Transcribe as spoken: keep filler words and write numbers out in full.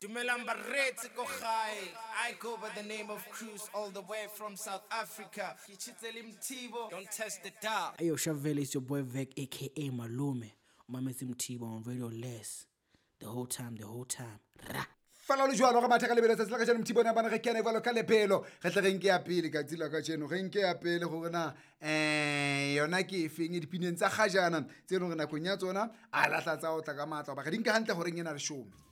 Dumelang baretse ko gae. I go by the name of Cruz all the way from South Africa. Kichitsele Mthibo, don't test the dog. Ayo Shavelle, it's your boy Vec, aka Malume. Mametse Mthibo on Radio Less. The whole time, the whole time. Ra. Fala le jwalo ga matha ka lebelo tsa ka jeno Mthibo na bana re kene valo ka lepelo re tle re nke ya pele ka tsila ka jeno re nke ya pele go rena eh yona ke efeng dipineng tsa ga jana tse no re na go nya tsona a latla tsa o tla ka matla ba ga dinka hantle gore ngena re shome.